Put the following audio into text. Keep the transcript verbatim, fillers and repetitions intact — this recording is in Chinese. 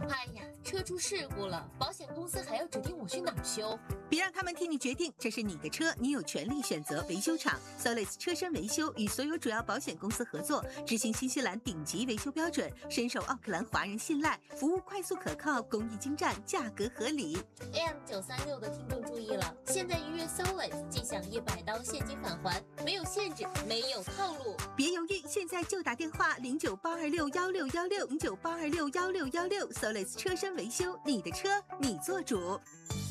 哎呀，车出事故了，保险公司还要指定我去哪儿修？ 别让他们替你决定，这是你的车，你有权利选择维修厂。Solis 车身维修与所有主要保险公司合作，执行新西兰顶级维修标准，深受奥克兰华人信赖，服务快速可靠，工艺精湛，价格合理。 A M 九三六的听众注意了，现在预约 Solis 即享一百刀现金返还，没有限制，没有套路。 别犹豫，现在就打电话零九八二六幺六幺六零九八二六幺六幺六 Solis 车身维修，你的车你做主。